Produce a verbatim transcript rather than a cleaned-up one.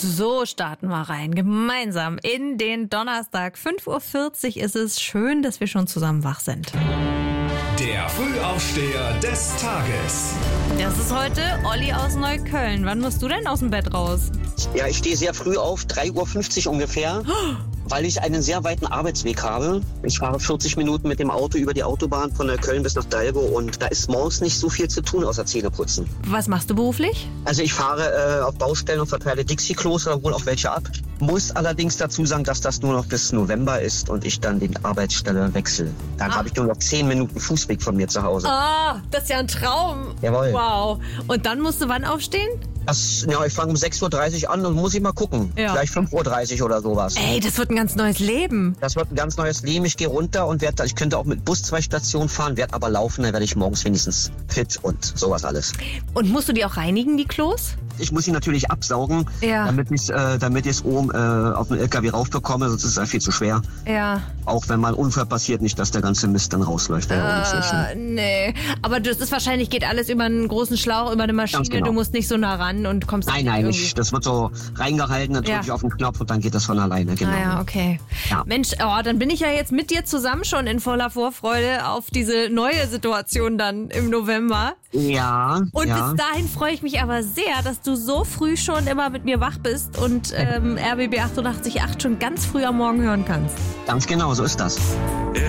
So starten wir rein, gemeinsam in den Donnerstag. fünf Uhr vierzig ist es. Schön, dass wir schon zusammen wach sind. Der Frühaufsteher des Tages. Das ist heute Olli aus Neukölln. Wann musst du denn aus dem Bett raus? Ja, ich stehe sehr früh auf, drei Uhr fünfzig ungefähr, weil ich einen sehr weiten Arbeitsweg habe. Ich fahre vierzig Minuten mit dem Auto über die Autobahn von Neukölln bis nach Dalgo und da ist morgens nicht so viel zu tun, außer Zähneputzen. Was machst du beruflich? Also ich fahre äh, auf Baustellen und verteile Dixie-Klos oder hole auch welche ab. Muss allerdings dazu sagen, dass das nur noch bis November ist und ich dann die Arbeitsstelle wechsle. Dann Ah. habe ich nur noch zehn Minuten Fußweg von mir zu Hause. Ah, das ist ja ein Traum. Jawohl. Wow. Und dann musst du wann aufstehen? Das, ja, ich fange um sechs Uhr dreißig an und muss ich mal gucken. Ja. Vielleicht fünf Uhr dreißig oder sowas. Ey, das wird ein ganz neues Leben. Das wird ein ganz neues Leben. Ich gehe runter und werde, ich könnte auch mit Bus zwei Stationen fahren, werde aber laufen, dann werde ich morgens wenigstens fit und sowas alles. Und musst du die auch reinigen, die Klos? Ich muss sie natürlich absaugen, Ja. damit ich äh, damit ich es oben äh, auf den L K W raufbekomme, sonst ist es viel zu schwer. Ja. Auch wenn mal ein Unfall passiert, nicht, dass der ganze Mist dann rausläuft. Wäre auch nicht so schön. Äh, nee. Aber das ist wahrscheinlich, geht alles über einen großen Schlauch, über eine Maschine. Ganz genau. Du musst nicht so nah ran und kommst Nein, nicht nein, irgendwie. nicht. Das wird so reingehalten, dann drücke Ja. ich auf den Knopf und dann geht das von alleine. Genau. Ah ja, okay. Ja. Mensch, oh, dann bin ich ja jetzt mit dir zusammen schon in voller Vorfreude auf diese neue Situation dann im November. Ja, Und ja. bis dahin freue ich mich aber sehr, dass du so früh schon immer mit mir wach bist und ähm, R B B achtundachtzig Komma acht schon ganz früh am Morgen hören kannst. Ganz genau, so ist das.